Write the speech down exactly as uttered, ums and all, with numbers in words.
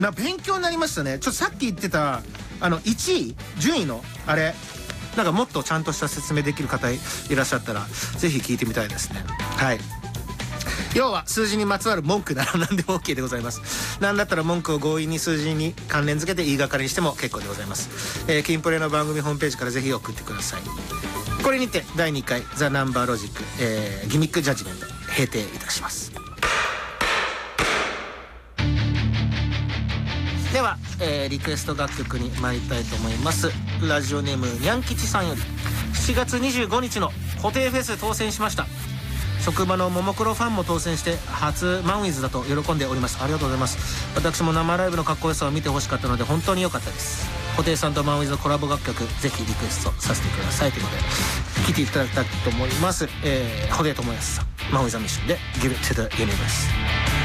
な勉強になりましたね。ちょっとさっき言ってたあのいちい順位のあれなんかもっとちゃんとした説明できる方いらっしゃったらぜひ聞いてみたいですね。はい。要は数字にまつわる文句なら何でも OK でございます。なんだったら文句を強引に数字に関連付けて言いがかりにしても結構でございます。えー、キンプレの番組ホームページからぜひ送ってください。これにてだいにかいザ・ナンバーロジック、えー、ギミックジャッジメント閉廷いたします。では、えー、リクエスト楽曲に参りたいと思います。ラジオネームにゃん吉さんより、しちがつにじゅうごにちの固定フェス当選しました。職場のももクロファンも当選して初マンウィズだと喜んでおります。ありがとうございます。私も生ライブのかっこよさを見てほしかったので本当に良かったです。布袋さんとマンウィズのコラボ楽曲ぜひリクエストさせてくださいということで聴いていただきたいと思います。えー、布袋寅泰さんマンウィズミッションで Give It to the Universe。